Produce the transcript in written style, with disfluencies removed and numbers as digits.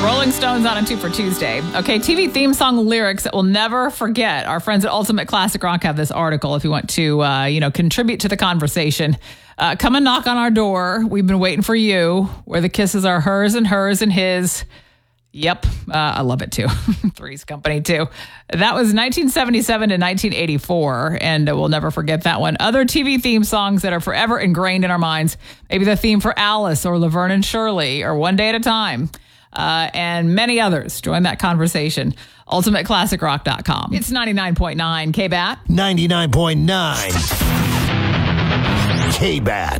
Rolling Stones on a 2 for Tuesday. Okay, TV theme song lyrics that we'll never forget. Our friends at Ultimate Classic Rock have this article if you want to, contribute to the conversation. Come and knock on our door. We've been waiting for you. Where the kisses are hers and his. Yep, I love it too. Three's Company too. That was 1977 to 1984, and we'll never forget that one. Other TV theme songs that are forever ingrained in our minds. Maybe the theme for Alice or Laverne and Shirley or One Day at a Time. And many others. Join that conversation. UltimateClassicRock.com. It's 99.9 KBAT. 99.9 KBAT.